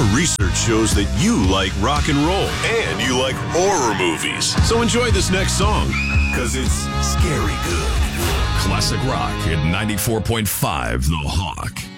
Our research shows that you like rock and roll and you like horror movies. So enjoy this next song, because it's scary good. Classic rock at 94.5 The Hawk.